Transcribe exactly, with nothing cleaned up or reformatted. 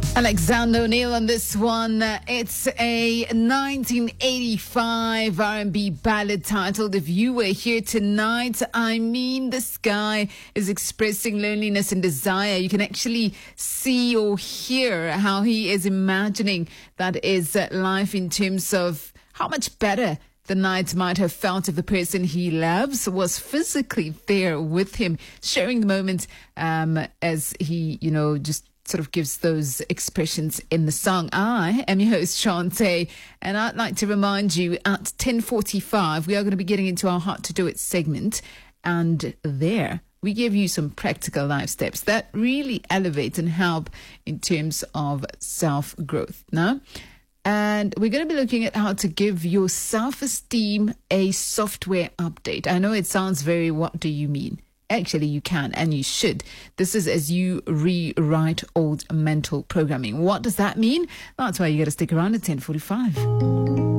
Alexander O'Neill on this one. It's a nineteen eighty-five R and B ballad titled If You Were Here Tonight. I mean, this guy is expressing loneliness and desire. You can actually see or hear how he is imagining that is life in terms of how much better the night might have felt if the person he loves was physically there with him, sharing the moment um, as he, you know, just sort of gives those expressions in the song. I am your host, Shante, and I'd like to remind you at ten forty-five, we are going to be getting into our Hard to Do It segment, and there we give you some practical life steps that really elevate and help in terms of self-growth. Now, and we're going to be looking at how to give your self-esteem a software update. I know it sounds very, what do you mean? Actually, you can and you should. This is as you rewrite old mental programming. What does that mean? That's why you got to stick around at ten forty-five.